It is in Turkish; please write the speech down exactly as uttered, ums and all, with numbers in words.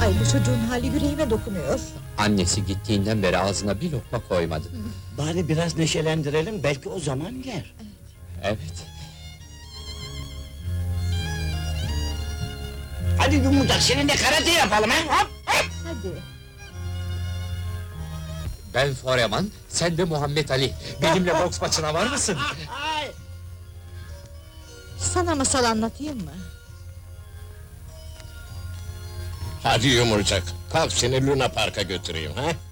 Ay, bu çocuğun hali yüreğime dokunuyor. Annesi gittiğinden beri ağzına bir lokma koymadı. Bari biraz neşelendirelim, belki o zaman yer. Evet. Hadi yumurcak, seninle karate yapalım ha! Hop! Hadi. Ben Foreman, sen de Muhammed Ali. Benimle boks maçına var mısın? Ay! Sana masal anlatayım mı? Hadi yumurcak, kalk seni Luna Park'a götüreyim ha?